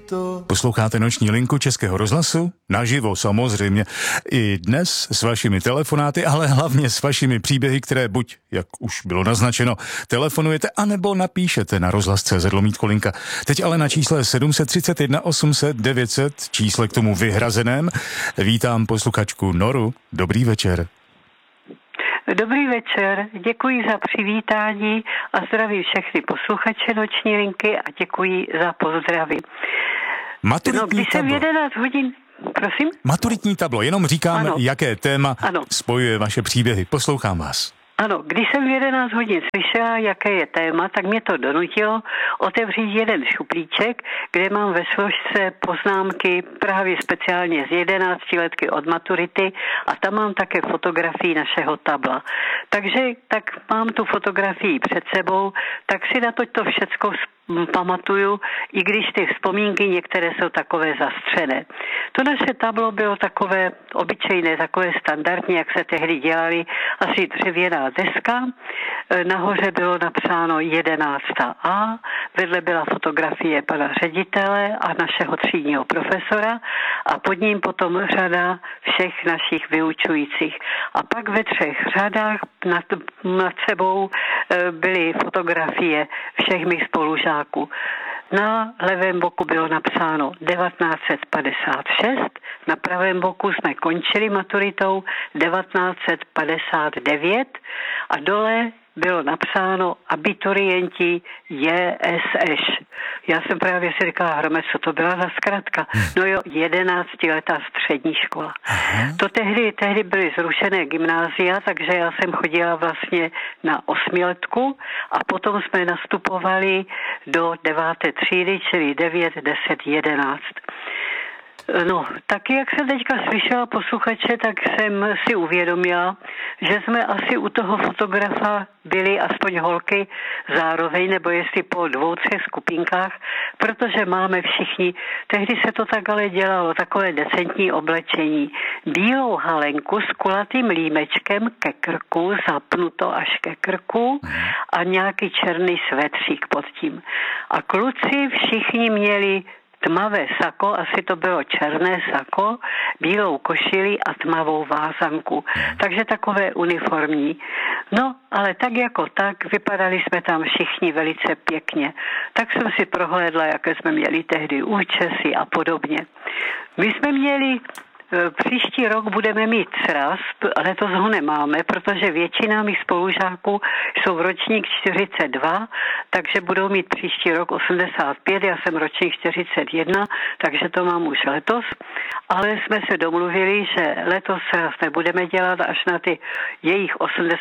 Posloucháte Noční linku Českého rozhlasu? Naživo samozřejmě. I dnes s vašimi telefonáty, ale hlavně s vašimi příběhy, které buď, jak už bylo naznačeno, telefonujete, anebo napíšete na rozhlas.cz/linka. Teď ale na čísle 731 800 900, čísle k tomu vyhrazeném. Vítám posluchačku Noru. Dobrý večer. Dobrý večer, děkuji za přivítání a zdravím všechny posluchače Noční linky a děkuji za pozdravy. Maturitní jsem 11 hodin, prosím? Maturitní tablo, jenom říkám, ano. Jaké téma spojuje vaše příběhy. Poslouchám vás. Ano, když jsem v 11 hodin slyšela, jaké je téma, tak mě to donutilo otevřít jeden šuplíček, kde mám ve složce poznámky právě speciálně z 11 letky od maturity a tam mám také fotografii našeho tabla. Takže tak mám tu fotografii před sebou, tak si na to všecko pamatuju, i když ty vzpomínky některé jsou takové zastřené. To naše tablo bylo takové obyčejné, takové standardní, jak se tehdy dělali, asi dřevěná deska. Nahoře bylo napsáno 11A, vedle byla fotografie pana ředitele a našeho třídního profesora a pod ním potom řada všech našich vyučujících. A pak ve 3 řadách nad sebou byly fotografie všech mých spolužáků. Na levém boku bylo napsáno 1956, na pravém boku jsme končili maturitou 1959 a dole bylo napsáno abiturienti JSŠ. Já jsem právě si říkala, hrome, co to byla za zkratka. No jo, 11letá střední škola. To tehdy byly zrušené gymnázia, takže já jsem chodila vlastně na 8letku a potom jsme nastupovali do 9. třídy, čili 9, 10, 11. No, taky jak jsem teďka slyšela posluchače, tak jsem si uvědomila, že jsme asi u toho fotografa byli aspoň holky zároveň, nebo jestli po 2, 3 skupinkách, protože máme všichni, tehdy se to tak ale dělalo, takové decentní oblečení. Bílou halenku s kulatým límečkem ke krku, zapnuto až ke krku a nějaký černý svetřík pod tím. A kluci všichni měli tmavé sako, asi to bylo černé sako, bílou košili a tmavou vázanku. Takže takové uniformní. No, ale tak jako tak, vypadali jsme tam všichni velice pěkně. Tak jsem si prohlédla, jaké jsme měli tehdy účesy a podobně. My jsme měli příští rok budeme mít sraz, letos ho nemáme, protože většina mých spolužáků jsou v ročník 42, takže budou mít příští rok 85, já jsem ročník 41, takže to mám už letos, ale jsme se domluvili, že letos sraz nebudeme dělat až na ty jejich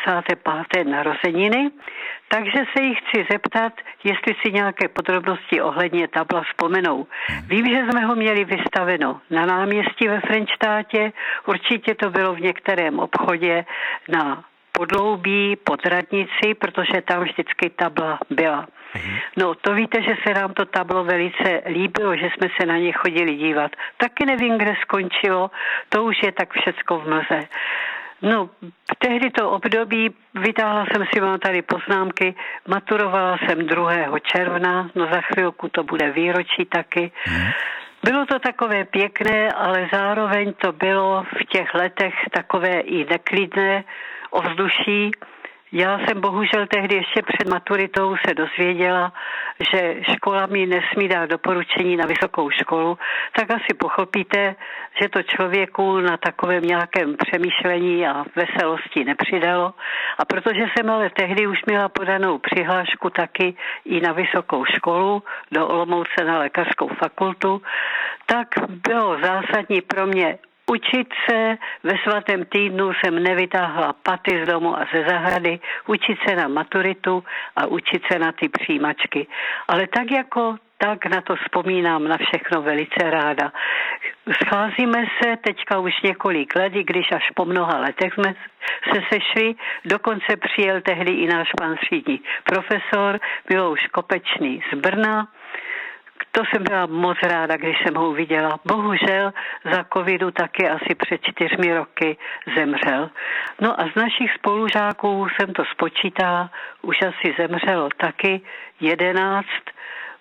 85. narozeniny, takže se jich chci zeptat, jestli si nějaké podrobnosti ohledně tabla vzpomenou. Vím, že jsme ho měli vystaveno na náměstí ve Frenštátě, určitě to bylo v některém obchodě na Podloubí, pod radnici, protože tam vždycky tabla byla. No, to víte, že se nám to tablo velice líbilo, že jsme se na ně chodili dívat. Taky nevím, kde skončilo, to už je tak všecko v mlze. No, tehdy to období, vytáhla jsem si, mám tady poznámky, maturovala jsem 2. června, no za chvilku to bude výročí taky. Bylo to takové pěkné, ale zároveň to bylo v těch letech takové i neklidné ovzduší. Já jsem bohužel tehdy ještě před maturitou se dozvěděla, že škola mi nesmí dát doporučení na vysokou školu, tak asi pochopíte, že to člověku na takovém nějakém přemýšlení a veselosti nepřidalo. A protože jsem ale tehdy už měla podanou přihlášku taky i na vysokou školu, do Olomouce na lékařskou fakultu, tak bylo zásadní pro mě učit se. Ve svatém týdnu jsem nevytáhla paty z domu a ze zahrady, učit se na maturitu a učit se na ty přijímačky. Ale tak jako tak na to vzpomínám na všechno velice ráda. Scházíme se teďka už několik let, i když až po mnoha letech jsme se sešli. Dokonce přijel tehdy i náš pan třídní profesor Milouš Kopečný z Brna. To jsem byla moc ráda, když jsem ho uviděla. Bohužel za covidu taky asi před 4 roky zemřel. No a z našich spolužáků jsem to spočítala, už asi zemřelo taky 11.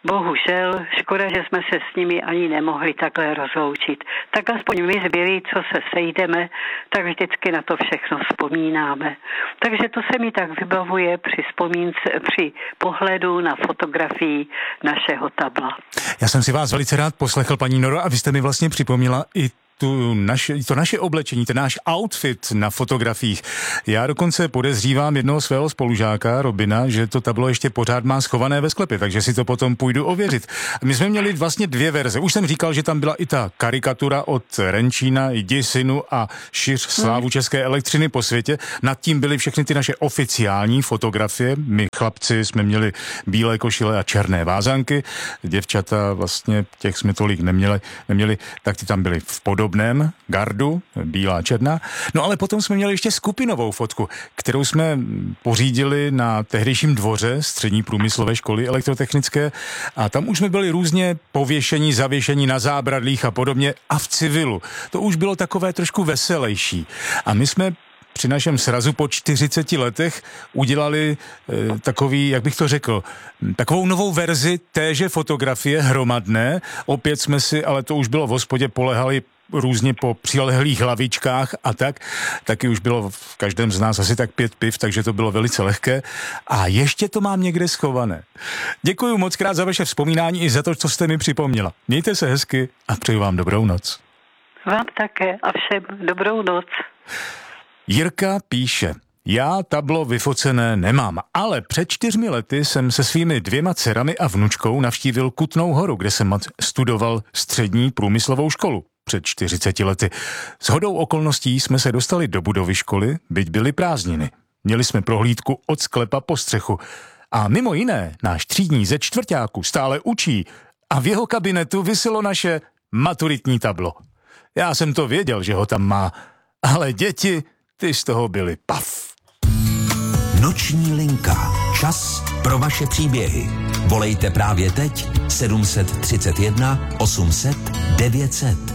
bohužel, škoda, že jsme se s nimi ani nemohli takhle rozloučit. Tak aspoň my zbělí, co se sejdeme, tak vždycky na to všechno vzpomínáme. Takže to se mi tak vybavuje při pohledu na fotografii našeho tabla. Já jsem si vás velice rád poslechl, paní Noro, a vy jste mi vlastně připomněla i to naše oblečení, ten náš outfit na fotografiích. Já dokonce podezřívám jednoho svého spolužáka, Robina, že to tablo ještě pořád má schované ve sklepě, takže si to potom půjdu ověřit. My jsme měli vlastně 2 verze. Už jsem říkal, že tam byla i ta karikatura od Renčína, jdi synu a šiř slávu české elektřiny po světě. Nad tím byly všechny ty naše oficiální fotografie. My chlapci jsme měli bílé košile a černé vázanky. Děvčata vlastně těch jsme tolik neměli, tak ty tam byly v podobném gardu, bílá, černá. No ale potom jsme měli ještě skupinovou fotku, kterou jsme pořídili na tehdejším dvoře střední průmyslové školy elektrotechnické a tam už jsme byli různě pověšení, zavěšení na zábradlích a podobně a v civilu. To už bylo takové trošku veselejší. A my jsme při našem srazu po 40 letech udělali takový, jak bych to řekl, takovou novou verzi téže fotografie hromadné. Opět jsme si, ale to už bylo v hospodě, polehali různě po přilehlých hlavičkách a tak. Taky už bylo v každém z nás asi tak 5 piv, takže to bylo velice lehké. A ještě to mám někde schované. Děkuji moc krát za vaše vzpomínání i za to, co jste mi připomněla. Mějte se hezky a přeju vám dobrou noc. Vám také a všem dobrou noc. Jirka píše: já tablo vyfocené nemám, ale před 4 lety jsem se svými 2 dcerami a vnučkou navštívil Kutnou Horu, kde jsem studoval střední průmyslovou školu před 40 lety. Shodou okolností jsme se dostali do budovy školy, byť byly prázdniny. Měli jsme prohlídku od sklepa po střechu. A mimo jiné, náš třídní ze čtvrťáku stále učí a v jeho kabinetu viselo naše maturitní tablo. Já jsem to věděl, že ho tam má, ale děti, ty z toho byly paf. Noční linka. Čas pro vaše příběhy. Volejte právě teď 731 800 900.